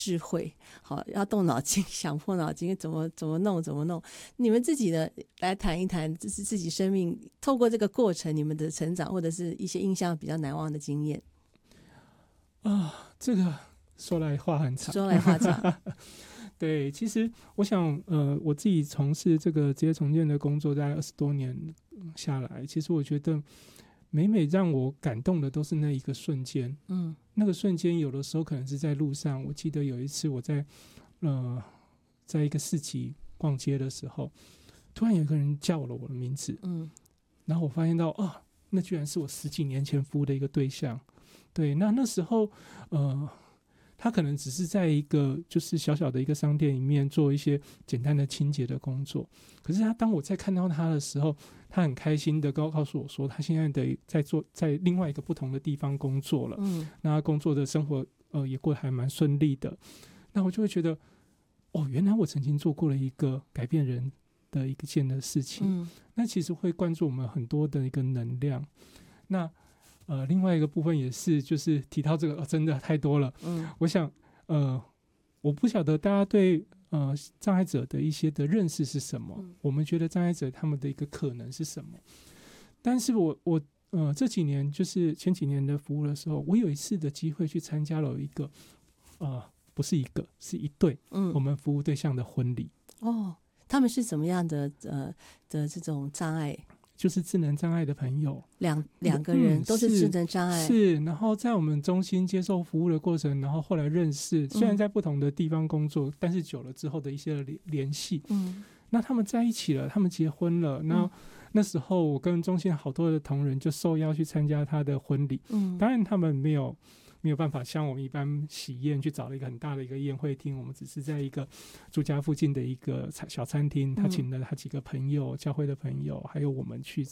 智慧，好，要动脑筋，想破脑筋，怎么弄。你们自己的来谈一谈，就是自己生命透过这个过程，你们的成长，或者是一些印象比较难忘的经验啊。这个说来话很长， 说来话长。 对，其实我想，我自己从事这个职业重建的工作，大概20多年下来，其实我觉得每让我感动的都是那一个瞬间。那个瞬间有的时候可能是在路上。我记得有一次我在一个市集逛街的时候，突然有一个人叫了我的名字，然后我发现到那居然是我10几年前服务的一个对象。对，那时候他可能只是在一个就是小小的一个商店里面做一些简单的清洁的工作，可是当我在看到他的时候，他很开心的告诉我说他现在在另外一个不同的地方工作了。那他工作的生活也过得还蛮顺利的。那我就会觉得原来我曾经做过了一个改变人的一件的事情。那其实会灌注我们很多的一个能量。那另外一个部分也是就是提到这个真的太多了。我想我不晓得大家对障碍者的一些的认识是什么。我们觉得障碍者他们的一个可能是什么？但是我这几年就是前几年的服务的时候，我有一次的机会去参加了一个不是一个，是一对我们服务对象的婚礼。 他们是怎么样的这种障碍？ 就是智能障碍的朋友， 两个人都是智能障碍。 是，然后在我们中心接受服务的过程，然后后来认识，虽然在不同的地方工作，但是久了之后的一些联系。那他们在一起了，他们结婚了。那时候我跟中心好多的同仁就受邀去参加他的婚礼。当然他们没有办法像我们一般喜宴去找了一个很大的一个宴会厅，我们只是在一个住家附近的一个小餐厅，他请了他几个朋友，教会的朋友，还有我们去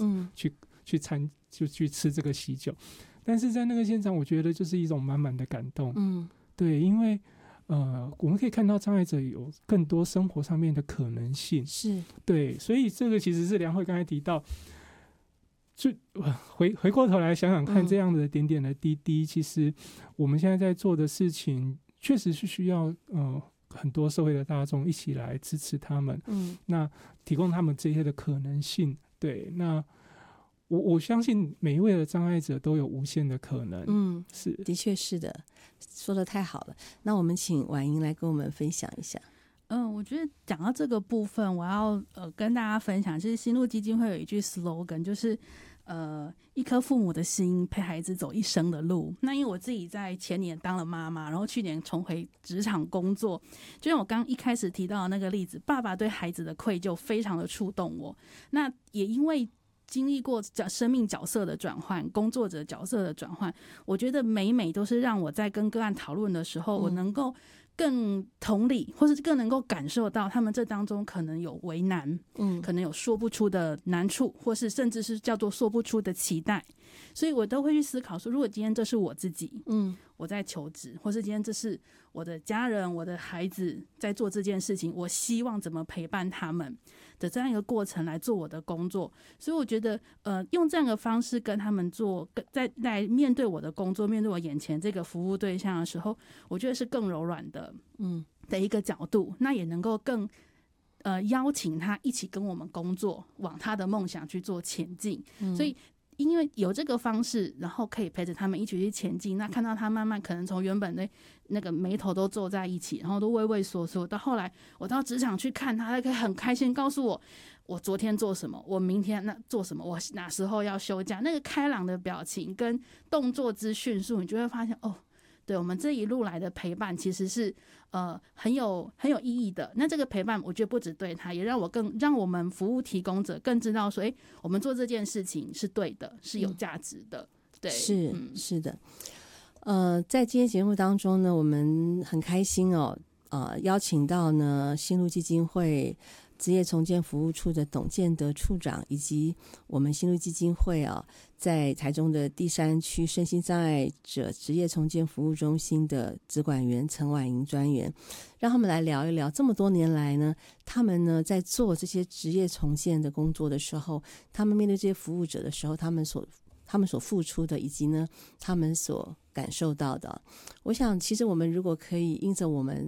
吃这个喜酒。但是在那个现场，我觉得就是一种满满的感动。对，因为我们可以看到障碍者有更多生活上面的可能性。 是， 对，所以这个其实是良慧刚才提到。就回过头来想想看，这样的点点的滴滴，其实我们现在在做的事情，确实是需要很多社会的大众一起来支持他们。那提供他们这些的可能性。对，那我相信每一位的障碍者都有无限的可能。是， 的确是的，说得太好了。那我们请婉莹来跟我们分享一下。 我觉得讲到这个部分，我要跟大家分享，就是新路基金会有一句 slogan， 就是一颗父母的心陪孩子走一生的路。那因为我自己在前年当了妈妈，然后去年重回职场工作，就像我刚一开始提到的那个例子，爸爸对孩子的愧疚非常的触动我。那也因为经历过生命角色的转换，工作者角色的转换，我觉得每都是让我在跟个案讨论的时候，我能够更同理，或是更能够感受到他们这当中可能有为难，可能有说不出的难处，或是甚至是叫做说不出的期待。所以我都会去思考说，如果今天这是我自己，我在求职，或是今天这是我的家人、我的孩子在做这件事情，我希望怎么陪伴他们的这样一个过程来做我的工作。所以我觉得用这样的方式跟他们做，在面对我的工作，面对我眼前这个服务对象的时候，我觉得是更柔软的的一个角度，那也能够更邀请他一起跟我们工作，往他的梦想去做前进。所以因为有这个方式，然后可以陪着他们一起去前进，那看到他慢慢可能从原本的那个眉头都皱在一起，然后都畏畏缩缩，到后来我到职场去看他，他可以很开心告诉我昨天做什么，我明天做什么，我哪时候要休假，那个开朗的表情跟动作之迅速，你就会发现对，我们这一路来的陪伴其实是很有意义的。那这个陪伴我觉得不只对他，也让我们服务提供者更知道说我们做这件事情是对的，是有价值的。对， 是的。在今天节目当中呢，我们很开心邀请到呢新路基金会职业重建服务处的董建德处长，以及我们新路基金会在台中的第3区身心障碍者职业重建服务中心的职管员陈婉莹专员，让他们来聊一聊这么多年来呢，他们呢在做这些职业重建的工作的时候，他们面对这些服务者的时候，他们所他们所付出的，以及呢他们所感受到的。我想其实我们如果可以因着我们